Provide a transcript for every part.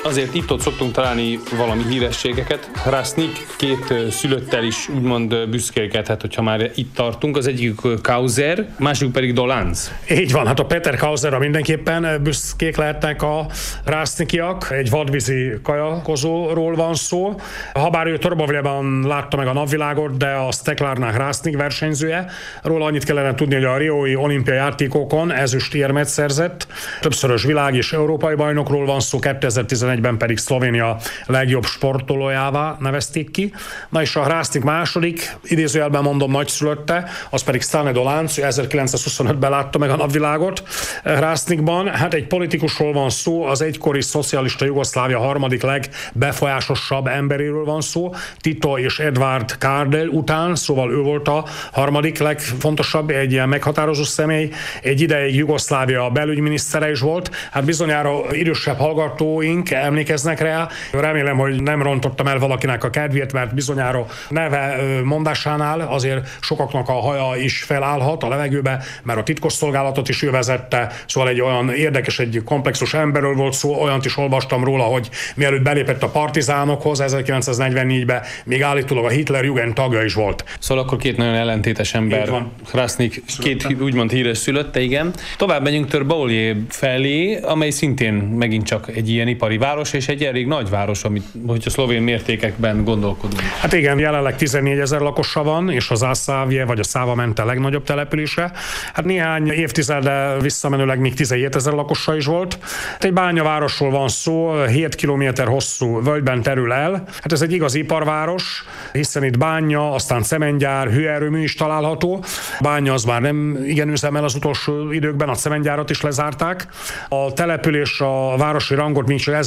Azért itt-ott szoktunk találni valami hírességeket. Hrastnik két szülöttel is úgymond büszkélkedhet, hogyha már itt tartunk. Az egyik Kauser, másik pedig Dolanz. Így van, hát a Peter Kauserra mindenképpen büszkék lehetnek a hrastnikiak. Egy vadvízi kajakozóról van szó. Habár ő Trbovljában látta meg a napvilágot, de a Steklárnál Hrastnik versenyzője. Róla annyit kellene tudni, hogy a riói olimpiai játékokon ezüstérmet szerzett. Többszörös világ és európai bajnokról van szó, 2011-ben pedig Szlovénia legjobb sportolójává nevezték ki. Na és a Hrastnik második, idézőjelben mondom, nagyszülötte, az pedig Stane Dolanz, 1925-ben látta meg a napvilágot Hrastnikban. Hát egy politikusról van szó, az egykori szocialista Jugoszlávia harmadik legbefolyásosabb emberéről van szó, Tito és Edvard Kardel után, szóval ő volt a harmadik legfontosabb, egy ilyen meghatározó személy, egy ideig Jugoszlávia belügyminisztere is volt. Hát bizonyára idősebb hallgatóink emlékeznek rá. Remélem, hogy nem rontottam el valakinek a kedvét, mert bizonyára neve mondásánál azért sokaknak a haja is felállhat a levegőbe, mert a titkosszolgálatot is ő vezette, szóval egy olyan érdekes, egy komplexus emberről volt szó, olyant is olvastam róla, hogy mielőtt belépett a partizánokhoz 1944-ben, még állítólag a Hitlerjugend tagja is volt. Szóval akkor két nagyon ellentétes ember, Hrastnik két úgymond híres szülötte, igen. Tovább megyünk Trbovlje felé, amely szintén megint csak egy ilyen ipari város, és egy elég nagy város, amit, hogyha szlovén mértékekben gondolkodunk. Hát igen, jelenleg 14 000 lakosa van, és az Zászávje vagy a Száva mente legnagyobb települése. Hát néhány évtizeddel visszamenőleg még 17 000 lakosa is volt. Hát egy bányavárosról van szó, 7 kilométer hosszú völgyben terül el. Hát ez egy igazi iparváros, hiszen itt bánya, aztán cementgyár, hőerőmű is található. Bánya az már nem igen üzemel az utolsó időkben, a cementgyárat is lezárták. A település a városi rangot még csak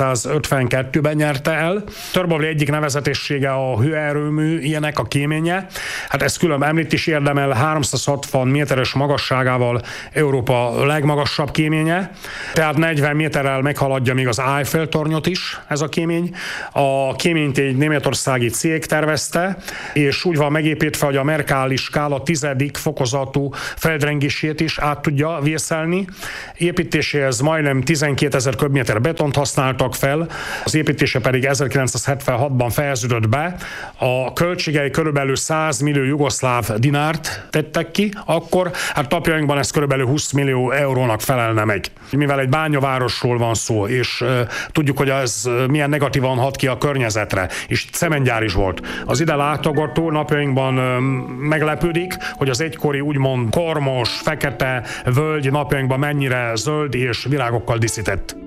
1952-ben nyerte el. Trbovlje egyik nevezetessége a hőerőmű, ilyenek a kéménye. Hát ez külön említés érdemel, 360 méteres magasságával Európa legmagasabb kéménye. Tehát 40 méterrel meghaladja még az Eiffel-tornyot is ez a kémény. A kéményt egy németországi cég tervezte, és úgy van megépítve, hogy a Mercalli skála 10. fokozatú feldrengését is át tudja vészelni. Építéséhez majdnem 12 000 köbméter betont használtak fel, az építése pedig 1976-ban fejeződött be. A költségei körülbelül 100 millió jugoszláv dinárt tettek ki, akkor hát napjainkban ez körülbelül 20 millió eurónak felelne meg. Mivel egy bányavárosról van szó, és tudjuk, hogy ez milyen negatívan hat ki a környezetre, és cementgyár is volt. Az ide látogató napjainkban meglepődik, hogy az egykori úgymond kormos, fekete völgy napjainkban mennyire zöld és virágokkal díszített.